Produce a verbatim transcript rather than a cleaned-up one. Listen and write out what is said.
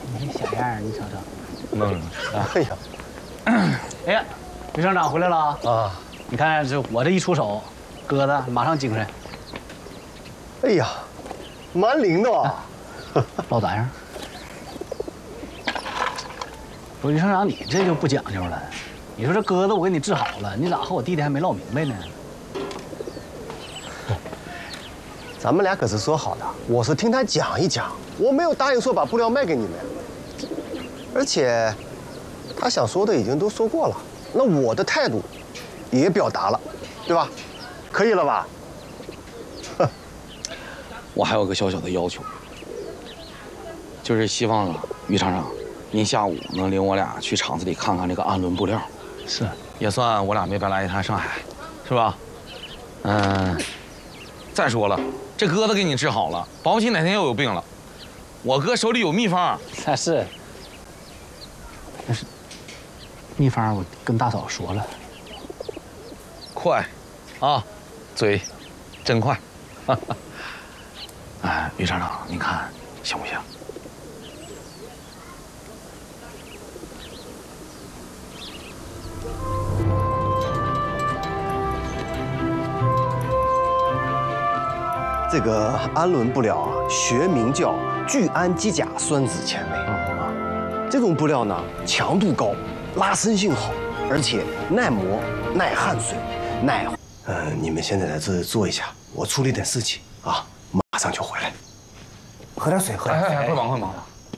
你这小样，你瞅瞅。 弄着。 哎呀， 哎呀，于省长回来了啊！ 你看这我这一出手，鸽子马上精神。 哎呀，蛮灵的啊！ 老咋样？不是于省长，你这就不讲究了。你说这鸽子我给你治好了，你咋和我弟弟还没唠明白呢？ 咱们俩可是说好的，我是听他讲一讲，我没有答应说把布料卖给你们。而且，他想说的已经都说过了，那我的态度也表达了，对吧？可以了吧？ 我还有个小小的要求，就是希望啊，于厂长，您下午能领我俩去厂子里看看这个安伦布料。 是， 也算我俩没白来一趟上海，是吧？嗯。再说了，这鸽子给你治好了，保不齐哪天又有病了。我哥手里有秘方。 那是。但是，秘方我跟大嫂说了。 快，啊，嘴，真快。哎，于厂长，您看行不行？ 这个氨纶布料啊，学名叫聚氨基甲酸酯纤维啊。这种布料呢，强度高，拉伸性好，而且耐磨、耐汗水、耐……呃，你们现在在这坐一下，我处理点事情啊，马上就回来。喝点水，喝点水。 哎哎，快忙快忙。